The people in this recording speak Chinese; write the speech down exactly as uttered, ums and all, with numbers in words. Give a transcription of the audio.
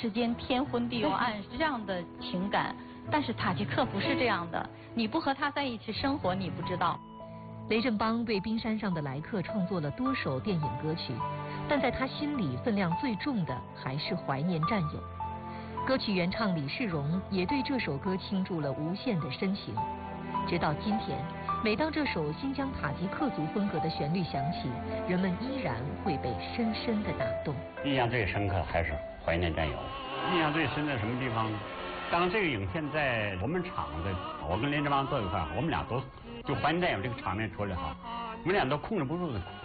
之间天昏地幽暗这样的情感。但是塔吉克不是这样的，你不和他在一起生活，你不知道。 雷振邦为冰山上的来客创作了多首电影歌曲，但在他心里分量最重的还是怀念战友。歌曲原唱李世荣也对这首歌倾注了无限的深情。直到今天，每当这首新疆塔吉克族风格的旋律响起，人们依然会被深深的打动。 印象最深刻还是怀念战友。印象最深的什么地方？当这个影片在我们厂的，我跟林振邦坐一块，我们俩都就怀念战友这个场面出来哈，我们俩都控制不住的哭。